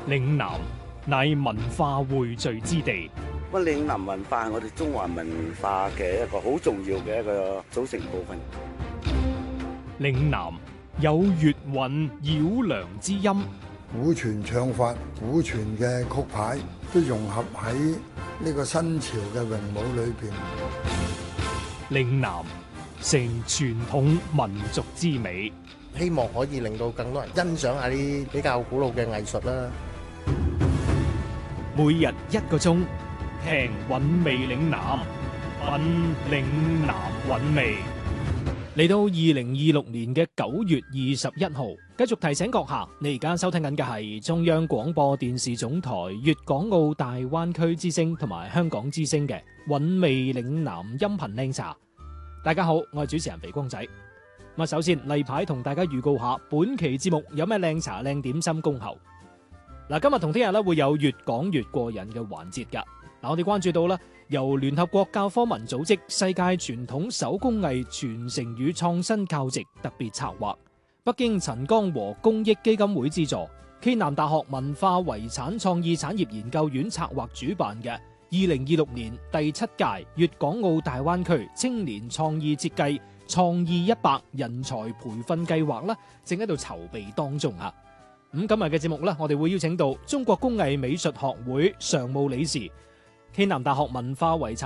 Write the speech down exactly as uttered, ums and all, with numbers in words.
嶺南乃文化匯聚之地。 咁嶺南文化係我哋中華文化嘅一個好重要嘅一個組成部分。 嶺南有粵韻繞梁之音， 古傳唱法、古傳嘅曲牌都融合喺呢個新潮嘅詠舞裏邊。 嶺南成傳統民族之美， 希望可以令到更多人欣賞下啲比較古老嘅藝術啦。 每日一個鐘，聽韻味嶺南，品嶺南韻味。嚟到二零二六年嘅九月二十一號，繼續提醒閣下，你而家收聽緊嘅係中央廣播電視總台粵港澳大灣區之聲同埋香港之聲嘅韻味嶺南音頻靚茶。大家好，我係主持人肥光仔。咁首先例牌同大家預告下，本期節目有咩靚茶靚點心恭候。嗱，今日同聽日咧會有越講越過癮嘅環節噶。嗱，我哋關注到咧，由聯合國教科文組織世界傳統手工藝傳承與創新教席特別策劃，北京陳江和公益基金會資助，暨南大學文化遺產創意產業研究院策劃主辦嘅二零二六年第七屆粵港澳大灣區青年創意設計創意一百人才培訓計劃咧，正喺度籌備當中啊！咁今日嘅節目咧，我哋會邀請到中國工藝美術學會常務理事、暨南大學文化遺產